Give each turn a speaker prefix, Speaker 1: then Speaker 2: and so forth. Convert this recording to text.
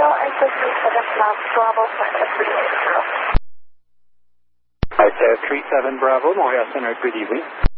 Speaker 1: Echo 37 Bravo, flight 380.
Speaker 2: Flight 37 Bravo, Montreal Center, good evening.